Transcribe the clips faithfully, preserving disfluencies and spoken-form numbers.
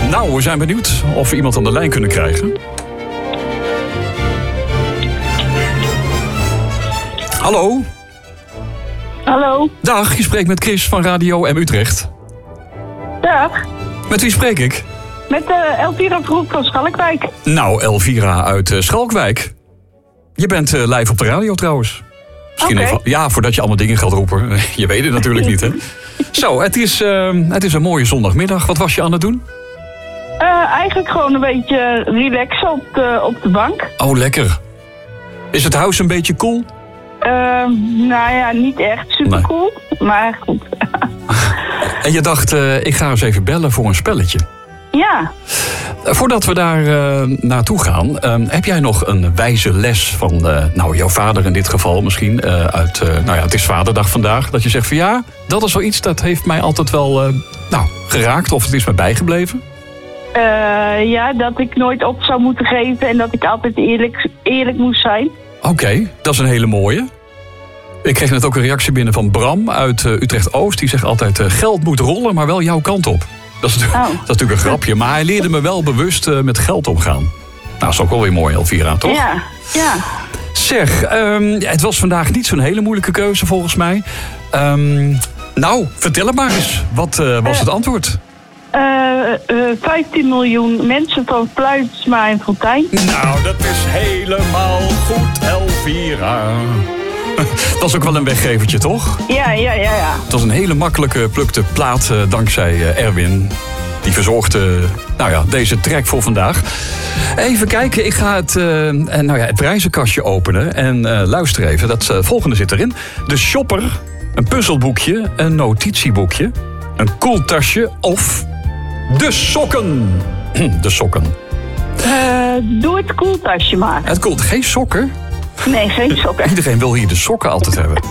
Nou, we zijn benieuwd of we iemand aan de lijn kunnen krijgen. Hallo? Hallo. Dag, je spreekt met Chris van Radio M Utrecht. Dag. Met wie spreek ik? Met uh, Elvira Vroeg van Schalkwijk. Nou, Elvira uit uh, Schalkwijk. Je bent uh, live op de radio trouwens. Misschien okay. even, ja, voordat je allemaal dingen gaat roepen. Je weet het natuurlijk niet, hè? Zo, het is, uh, het is een mooie zondagmiddag. Wat was je aan het doen? Uh, eigenlijk gewoon een beetje relaxen op de, op de bank. Oh, lekker. Is het huis een beetje cool? Uh, nou ja, niet echt super nee. cool, maar goed. En je dacht, uh, ik ga eens even bellen voor een spelletje. Ja. Voordat we daar uh, naartoe gaan, uh, heb jij nog een wijze les van uh, nou, jouw vader in dit geval misschien? Uh, uit, uh, nou ja, het is Vaderdag vandaag. Dat je zegt van ja, dat is wel iets dat heeft mij altijd wel uh, nou, geraakt of het is me bijgebleven. Uh, ja, dat ik nooit op zou moeten geven en dat ik altijd eerlijk, eerlijk moest zijn. Oké, okay, dat is een hele mooie. Ik kreeg net ook een reactie binnen van Bram uit uh, Utrecht-Oost. Die zegt altijd, uh, geld moet rollen, maar wel jouw kant op. Dat is, natuurlijk, oh. dat is natuurlijk een grapje, maar hij leerde me wel bewust uh, met geld omgaan. Nou, dat is ook wel weer mooi, Elvira, toch? Ja, ja. Zeg, um, het was vandaag niet zo'n hele moeilijke keuze volgens mij. Um, nou, vertel het maar eens. Wat uh, was uh, het antwoord? Uh, uh, vijftien miljoen mensen van Fluitsma en Fontijn. Nou, dat is helemaal goed, Elvira. Dat was ook wel een weggevertje, toch? Ja, ja, ja, ja. Het was een hele makkelijke plukte plaat uh, dankzij uh, Erwin. Die verzorgde nou ja, deze track voor vandaag. Even kijken, ik ga het, uh, nou ja, het prijzenkastje openen. En uh, luister even, dat uh, volgende zit erin. De shopper, een puzzelboekje, een notitieboekje, een koeltasje of de sokken. De sokken. Uh, doe het koeltasje maar. Het koelt, geen sokken? Nee, geen sokken. Iedereen wil hier de sokken altijd hebben.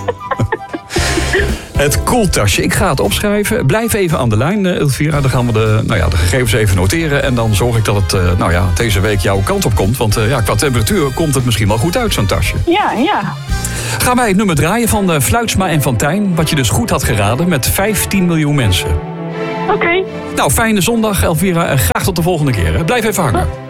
Het koeltasje. Ik ga het opschrijven. Blijf even aan de lijn, Elvira. Dan gaan we de, nou ja, de gegevens even noteren. En dan zorg ik dat het uh, nou ja, deze week jouw kant op komt. Want uh, ja, qua temperatuur komt het misschien wel goed uit, zo'n tasje. Ja, ja. Gaan wij het nummer draaien van uh, Fluitsma en Fontijn. Wat je dus goed had geraden met vijftien miljoen mensen. Oké. Okay. Nou, fijne zondag, Elvira. En graag tot de volgende keer. Hè. Blijf even hangen.